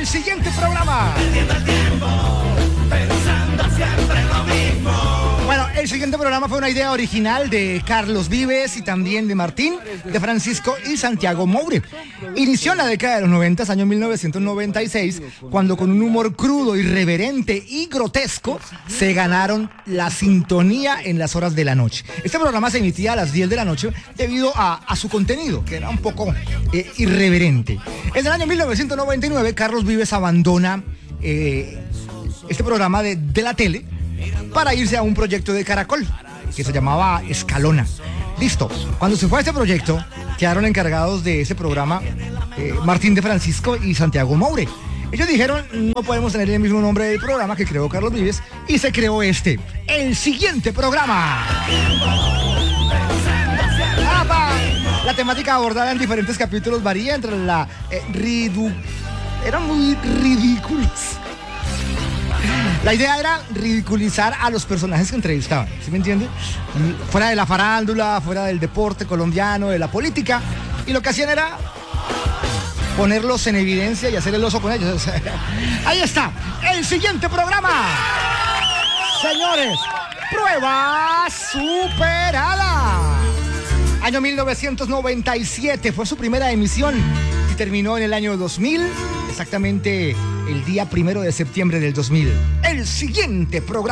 siguiente programa. Bueno, el siguiente programa fue una idea original de Carlos Vives y también de Martín, de Francisco y Santiago Moure. Inició en la década de los 90, año 1996, cuando con un humor crudo, irreverente y grotesco se ganaron la sintonía en las horas de la noche. Este programa se emitía a las 10 de la noche debido a su contenido, que era un poco irreverente. En el año 1999, Carlos Vives abandona este programa de la tele para irse a un proyecto de Caracol que se llamaba Escalona. Listo. Cuando se fue a este proyecto, quedaron encargados de ese programa Martín de Francisco y Santiago Moure. Ellos dijeron, no podemos tener el mismo nombre del programa que creó Carlos Vives, y se creó el siguiente programa. La temática abordada en diferentes capítulos varía entre eran muy ridículos. La idea era ridiculizar a los personajes que entrevistaban, ¿sí me entiende? Fuera de la farándula, fuera del deporte colombiano, de la política, y lo que hacían era ponerlos en evidencia y hacer el oso con ellos. Ahí está, el siguiente programa. Señores, prueba superada. Año 1997 fue su primera emisión y terminó en el año 2000, exactamente el día 1 de septiembre del 2000. El siguiente programa.